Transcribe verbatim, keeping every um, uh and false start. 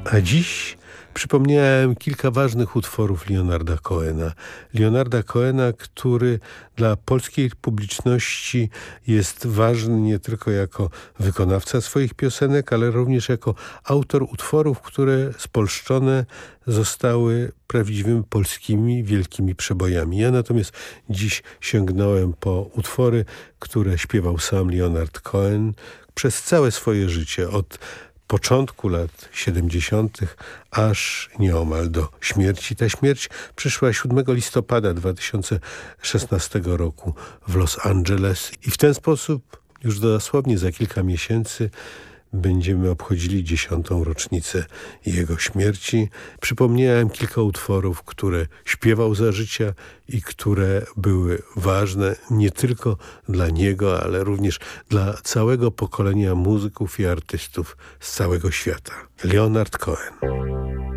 A dziś przypomniałem kilka ważnych utworów Leonarda Cohena. Leonarda Cohena, który dla polskiej publiczności jest ważny nie tylko jako wykonawca swoich piosenek, ale również jako autor utworów, które spolszczone zostały prawdziwymi polskimi wielkimi przebojami. Ja natomiast dziś sięgnąłem po utwory, które śpiewał sam Leonard Cohen przez całe swoje życie, od początku lat siedemdziesiątych aż nieomal do śmierci. Ta śmierć przyszła siódmego listopada dwa tysiące szesnastego roku w Los Angeles i w ten sposób już dosłownie za kilka miesięcy będziemy obchodzili dziesiątą rocznicę jego śmierci. Przypomniałem kilka utworów, które śpiewał za życia i które były ważne nie tylko dla niego, ale również dla całego pokolenia muzyków i artystów z całego świata. Leonard Cohen.